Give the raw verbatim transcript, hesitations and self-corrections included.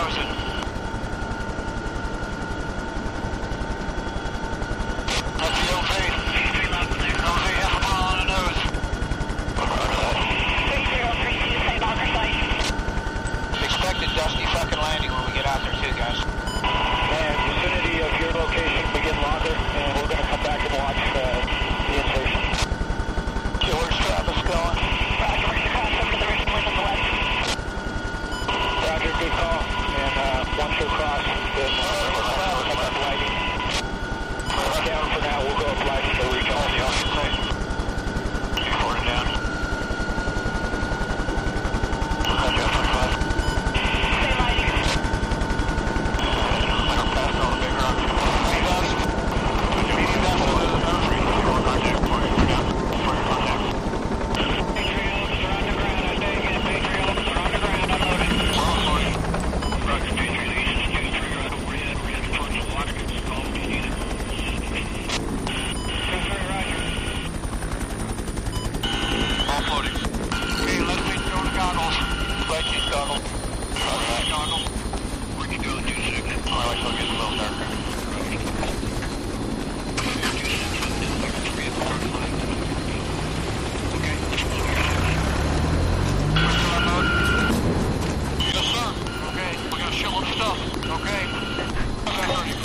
was it? That's the L V. L V, half a mile on the nose. three zero three two, Saint Walker site. Expected dusty fucking landing when we get out there too, guys. And vicinity of your location, begin locker, and we're going to come back and watch uh, the insertion. Okay, where's Travis going? Roger, we're cross over the ridge point on the west. Roger, good call. And uh, once you're across, then uh, we'll come up lighting. Down for now, we'll go up lighting till we reach all the officers. Reporting down. Roger, twenty-five. Stay lighting. I'm past all the big rocks. Hey guys, put your medium down to the nose ring. You're contact. We're down. For your contact. Patriots are underground, I say again. Patriots are underground, unloading. We're unloading. Roger, Patriot East, two trigger out over here. We're heading towards the water. Call if you need it. Roger. Offloading. Okay, let's make throw the goggles. Flight cheese goggles. Alright. Goggles. We can do it in two seconds. Alright, so it gets a little darker. Okay. We're still on mode? Yes, sir. Okay, we got a shitload of stuff. Okay. Okay,